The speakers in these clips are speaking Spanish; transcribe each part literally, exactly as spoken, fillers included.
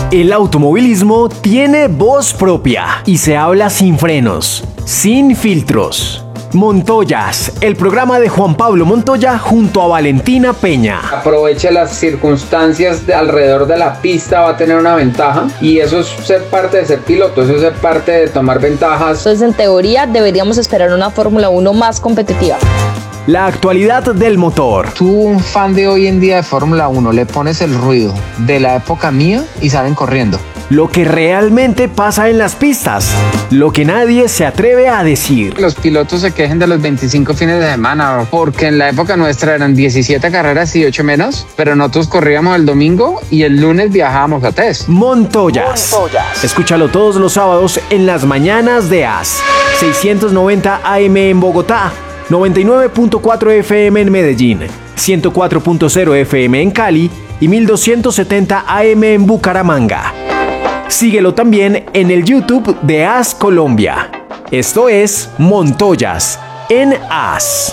El automovilismo tiene voz propia y se habla sin frenos, sin filtros. Montoyas, el programa de Juan Pablo Montoya junto a Valentina Peña. Aproveche las circunstancias de alrededor de la pista, va a tener una ventaja y eso es ser parte de ser piloto, eso es ser parte de tomar ventajas. Entonces, en teoría, deberíamos esperar una Fórmula uno más competitiva. La actualidad del motor. Tú, un fan de hoy en día de Fórmula uno, le pones el ruido de la época mía y salen corriendo. Lo que realmente pasa en las pistas, lo que nadie se atreve a decir. Los pilotos se quejen de los veinticinco fines de semana, porque en la época nuestra eran diecisiete carreras y ocho menos, pero nosotros corríamos el domingo y el lunes viajábamos a test. Montoyas. Montoyas. Escúchalo todos los sábados en las mañanas de A S. seiscientos noventa A M en Bogotá, noventa y nueve punto cuatro F M en Medellín, ciento cuatro punto cero F M en Cali y mil doscientos setenta A M en Bucaramanga. Síguelo también en el YouTube de A S Colombia. Esto es Montoyas en A S.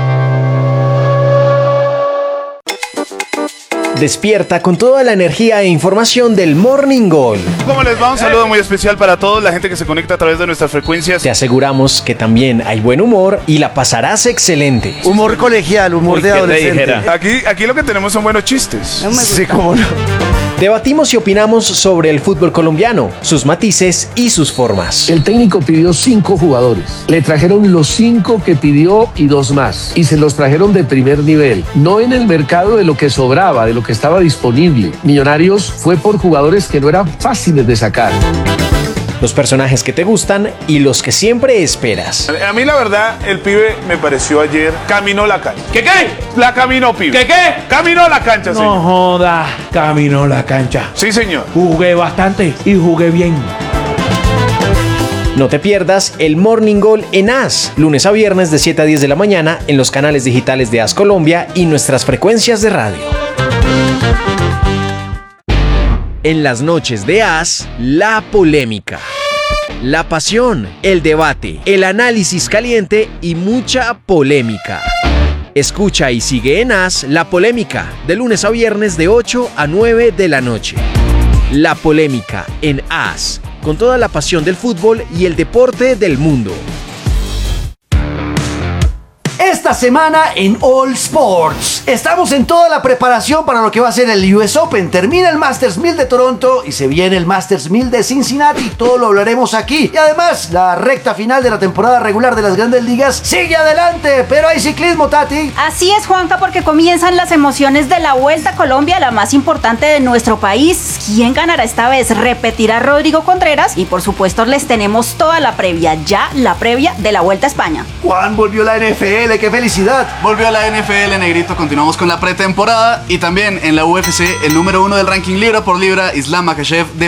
Despierta con toda la energía e información del Morning Gol. ¿Cómo les va? Un saludo muy especial para todos, la gente que se conecta a través de nuestras frecuencias. Te aseguramos que también hay buen humor y la pasarás excelente. Humor colegial, humor Uy, de ¿qué te adolescente. dijera? Aquí, aquí lo que tenemos son buenos chistes. No me sí, cómo no. Debatimos y opinamos sobre el fútbol colombiano, sus matices y sus formas. El técnico pidió cinco jugadores. Le trajeron los cinco que pidió y dos más. Y se los trajeron de primer nivel. No en el mercado de lo que sobraba, de lo que estaba disponible. Millonarios fue por jugadores que no eran fáciles de sacar. Los personajes que te gustan y los que siempre esperas. A mí la verdad, el pibe me pareció ayer, caminó la cancha. ¿Qué qué? La caminó, pibe. ¿Qué qué? Caminó la cancha, señor. No joda, caminó la cancha. Sí, señor. Jugué bastante y jugué bien. No te pierdas el Morning Gol en A S, lunes a viernes de siete a diez de la mañana en los canales digitales de A S Colombia y nuestras frecuencias de radio. En las noches de A S, la polémica, la pasión, el debate, el análisis caliente y mucha polémica. Escucha y sigue en A S La Polémica, de lunes a viernes de ocho a nueve de la noche. La Polémica en A S, con toda la pasión del fútbol y el deporte del mundo. Esta semana en All Sports estamos en toda la preparación para lo que va a ser el U S Open. Termina el Masters mil de Toronto y se viene el Masters mil de Cincinnati. Todo lo hablaremos aquí. Y además, la recta final de la temporada regular de las Grandes Ligas sigue adelante. Pero hay ciclismo, Tati. Así es, Juanca, porque comienzan las emociones de la Vuelta a Colombia, la más importante de nuestro país. ¿Quién ganará esta vez? ¿Repetirá Rodrigo Contreras? Y por supuesto les tenemos toda la previa, ya la previa de la Vuelta a España. Juan, volvió la N F L. ¡Qué felicidad! Volvió a la N F L, negrito. Continuamos con la pretemporada y también en la U F C el número uno del ranking libra por libra, Islam Makhachev,